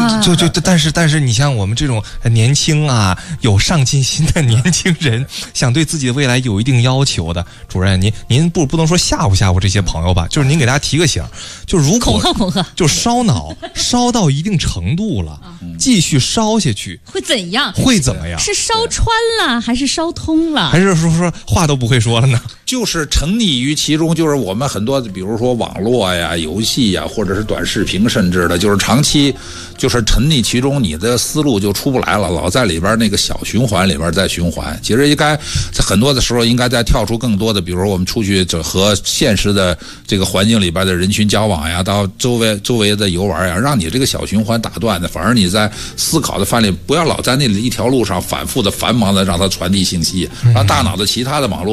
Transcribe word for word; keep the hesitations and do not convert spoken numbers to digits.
就就但是但是你像我们这种年轻啊有上进心的年轻人，想对自己的未来有一定要求的，主任您您不不能说吓唬吓唬这些朋友吧，就是您给大家提个醒，就如果恐吓恐吓， 就烧脑烧到一定程度了，继续烧下去会怎样？ 会怎么样？ 是烧穿了还是烧通了？ 还是说说话都不会说了呢？ 就是沉溺于其中，就是我们很多比如说网络呀、游戏呀，或者是短视频，甚至的就是长期就是沉溺其中，你的思路就出不来了，老在里边那个小循环里边在循环。其实应该在很多的时候应该再跳出更多的，比如说我们出去这和现实的这个环境里边的人群交往呀，到周围周围的游玩呀，让你这个小循环打断的，反而你在思考的范围不要老在那一条路上反复的繁忙的让它传递信息，让大脑的其他的网络